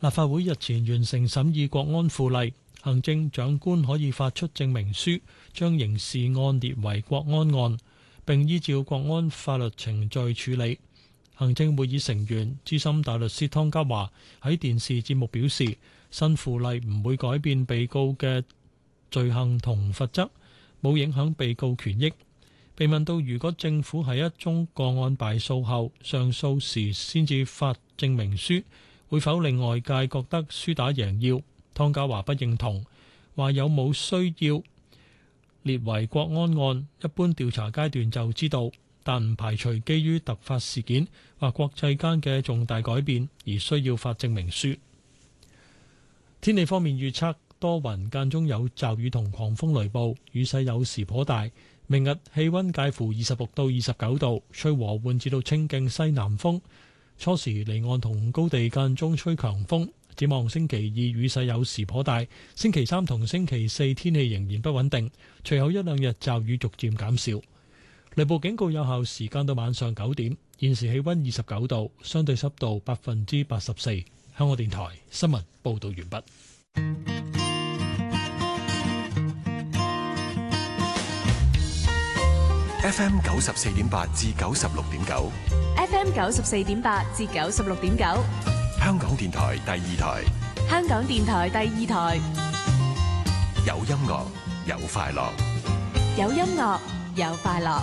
立法會日前完成審議國安附例，行政長官可以發出證明書，將刑事案列為國安案，並依照國安法律程序處理。行政會議成員資深大律師湯家驊喺電視節目表示，新附例唔會改變被告嘅罪行同罰則，冇影響被告權益。被問到如果政府喺一宗個案敗訴後上訴時先至發證明書，會否令外界覺得輸打贏要？湯家驊不認同，話有冇需要列為國安案，一般調查階段就知道，但唔排除基於突發事件或國際間嘅重大改變而需要發證明書。天氣方面預測多雲，間中有驟雨同狂風雷暴，雨勢有時頗大。明日氣溫介乎26到29度，吹和緩至到清勁西南風。初時離岸同高地間中吹強風。展望星期二雨勢有時頗大，星期三同星期四天氣仍然不穩定，隨後一兩日驟雨逐漸減少。雷暴警告有效時間到晚上9點。現時氣溫29度，相對濕度84%。香港電台新聞報道完畢。 FM 94.8至96.9 ，FM 94.8至96.9， 香港電台第二台， 香港電台第二台， 有音樂有快樂， 有音樂有快樂。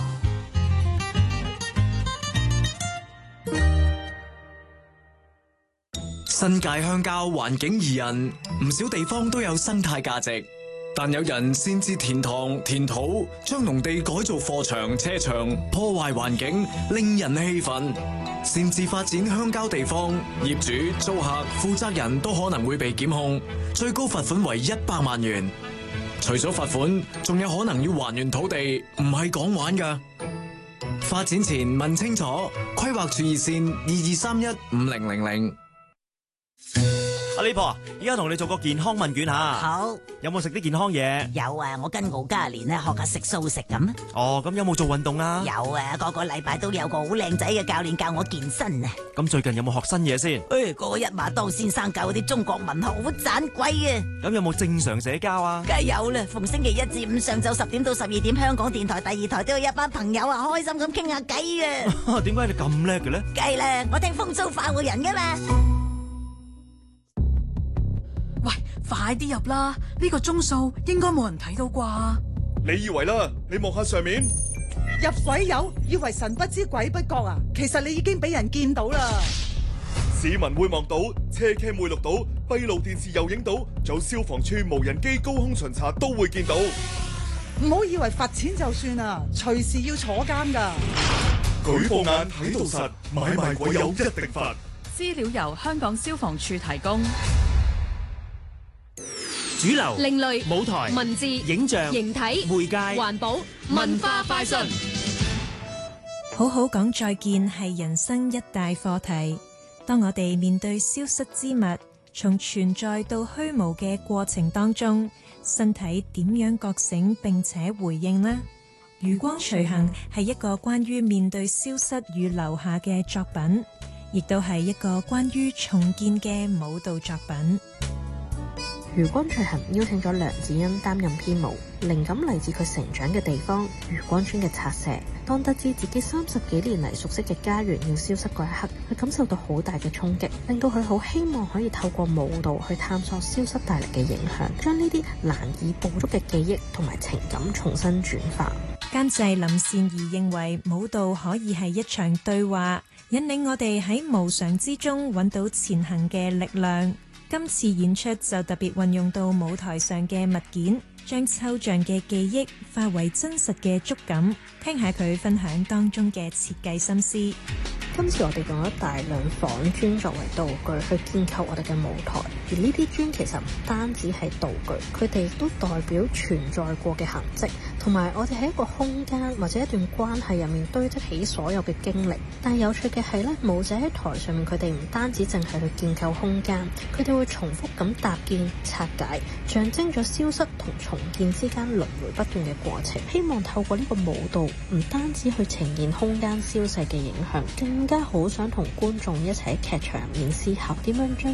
新界鄉郊環境宜人，唔少地方都有生態價值。但有人擅自填塘填土，將農地改造貨場車場，破壞環境，令人氣憤。擅自發展鄉郊地方，業主、租客、負責人都可能會被檢控，最高罰款為100萬元。除咗罰款，仲有可能要還原土地，唔係講玩㗎。發展前問清楚，規劃處熱線22315000。 阿李婆，依家同你做個健康問卷下。 好， 有冇食啲健康嘢？ 有啊，我跟敖嘉年咧學下食素食咁。 哦，咁有冇做運動啊？ 有啊，個個禮拜都有個好靚仔嘅教練教我健身啊。 咁最近有冇學新嘢先？ 嗰個一馬當先生教嗰啲中國文學好盞鬼啊。 咁有冇正常社交啊？ 梗係有啦，逢星期一至五上晝10點到12點，香港電台第二台都有一班朋友啊，開心咁傾下偈啊。 點解你咁叻嘅咧？ 梗係啦，我聽風騷快活人噶嘛。 喂，快啲入啦！呢個鐘數應該冇人睇到啩？ 你以為啦？你望下上面， 入鬼友以為神不知鬼不覺啊！其實你已經俾人見到啦。 市民會望到，車 cam 會錄到，閉路電視又影到，仲有消防處無人機高空巡查都會見到。 唔好以為罰錢就算啦，隨時要坐監噶。 舉報眼睇到實，買賣鬼友一定罰。 資料由香港消防處提供。 主流、 另類、 舞台、 文字、 影像、 形體、 媒介、 環保、文化快訊。 好好講再見係人生一大課題。當我哋面對消失之物，從存在到虛無嘅過程當中，身體點樣覺醒並且回應呢？餘光隨行係一個關於面對消失與留下嘅作品，亦都係一個關於重建嘅舞蹈作品。 餘光隨行邀請咗梁子欣擔任編舞，靈感嚟自佢成長嘅地方漁光村嘅拆卸。當得知自己30幾年嚟熟悉嘅家園要消失嗰一刻，佢感受到好大嘅衝擊，令到佢好希望可以透過舞蹈去探索消失帶嚟嘅影響，將呢啲難以捕捉嘅記憶同埋情感重新轉化。 監製林善儀認為舞蹈可以係一場對話，引領我哋喺無常之中揾到前行嘅力量。今次演出就特別運用到舞台上嘅物件，將抽象嘅記憶化為真實嘅觸感。聽下佢分享當中嘅設計心思。 今次我哋用咗大量仿磚作為道具去建構我哋嘅舞台，而呢啲磚其實唔單止係道具，佢哋都代表存在過嘅痕跡，同埋我哋喺一個空間或者一段關係入面堆積起所有嘅經歷。但係有趣嘅係咧，舞者喺台上面佢哋唔單止淨係去建構空間，佢哋會重複咁搭建、拆解，象徵咗消失同重建之間輪迴不斷嘅過程。希望透過呢個舞蹈，唔單止去呈現空間消逝嘅影響，更加好想同觀眾一齊喺劇場入面思考點樣將